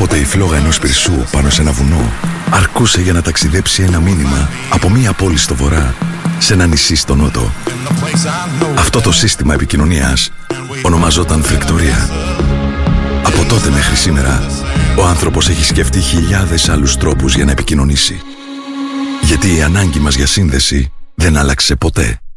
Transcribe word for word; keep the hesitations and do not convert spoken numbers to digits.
Κάποτε η φλόγα ενός πυρσού πάνω σε ένα βουνό αρκούσε για να ταξιδέψει ένα μήνυμα από μία πόλη στο βορρά σε ένα νησί στο νότο. Αυτό το σύστημα επικοινωνίας ονομαζόταν φρικτορία. Από τότε μέχρι σήμερα, ο άνθρωπος έχει σκεφτεί χιλιάδες άλλους τρόπους για να επικοινωνήσει. Γιατί η ανάγκη μας για σύνδεση δεν άλλαξε ποτέ.